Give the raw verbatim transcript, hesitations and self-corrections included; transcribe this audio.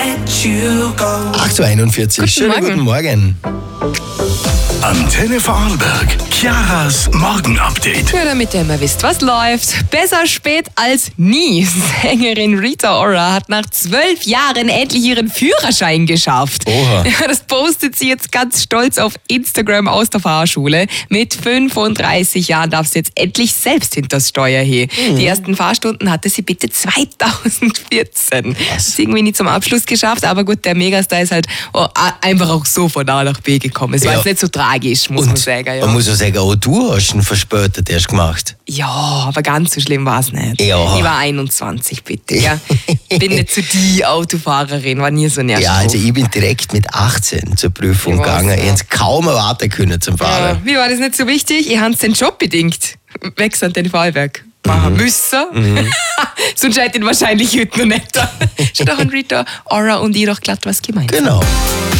acht Uhr einundvierzig. Schönen Morgen. guten Morgen. Antenne Vorarlberg. Chiaras Morgen-Update. Ja, damit ihr immer wisst, was läuft. Besser spät als nie. Sängerin Rita Ora hat nach zwölf Jahren endlich ihren Führerschein geschafft. Oha. Ja, das postet sie jetzt ganz stolz auf Instagram aus der Fahrschule. Mit fünfunddreißig Jahren darf sie jetzt endlich selbst hinters Steuer her. Mhm. Die ersten Fahrstunden hatte sie bitte zweitausendvierzehn. Was? Ist irgendwie nie zum Abschluss geschafft, aber gut, der Megastar ist halt oh, einfach auch so von A nach B gekommen. Es war Ja. jetzt nicht so tragisch, muss Und man sagen. Ja. man muss ja sagen, auch du hast ihn verspätet erst gemacht. Ja, aber ganz so schlimm war es nicht. Ja. Ich war einundzwanzig, bitte. Ja. Bin nicht so die Autofahrerin, war nie so ein Ja, also ich bin direkt mit achtzehn zur Prüfung Ich weiß, gegangen. Ich ja. hätte es kaum erwarten können zum Fahren. Ja, wie war das nicht so wichtig? Ich habe den Job bedingt. Wechseln an den Fallwerk. Machen müssen. Mhm. Sonst hätte ich ihn wahrscheinlich heute noch nicht da. Schon doch an Rita Ora und ich doch glatt was gemeint. Genau.